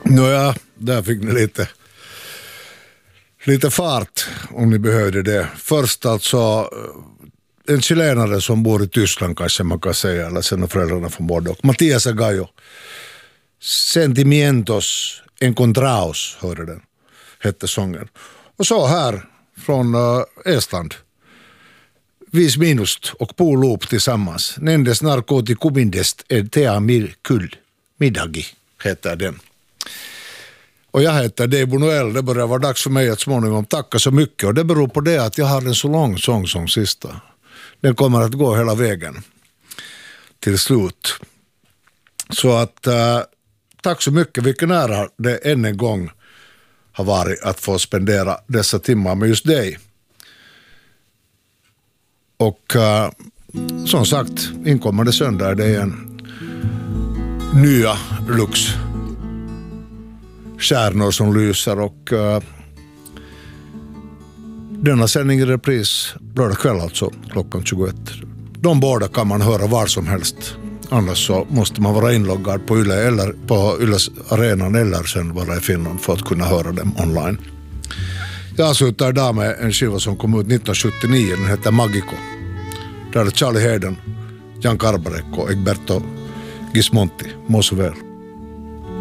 Nåja, där fick ni lite fart om ni behövde det. Först alltså en chilenare som bor i Tyskland kanske man kan säga, eller sen föräldrarna från Bordeaux. Mattias Agallo. Sentimientos encontraos, hörde den, hette sången. Och så här från Estland. Vis minust och puuluup tillsammans. Nendes narkotikumindest tea kull. Midagi heter den. Och jag heter Debo Noel. Det börjar vara dags för mig att småningom tacka så mycket. Och det beror på det att jag har en så lång sång som sista. Den kommer att gå hela vägen till slut. Så att tack så mycket. Vilken ära det än en gång har varit att få spendera dessa timmar med just dig. Och som sagt, inkommande söndag det är en nya Lux. Stjärnor som lyser och denna sändning i repris lördag kväll alltså klockan 21. De båda kan man höra var som helst. Annars så måste man vara inloggad på Yle eller på Yles arenan eller sen vara i Finland för att kunna höra dem online. Jag slutar idag med en skiva som kom ut 1979. Den heter Magico. Där är Charlie Hayden, Jan Garbarek och Egberto Gismonti. Må så väl.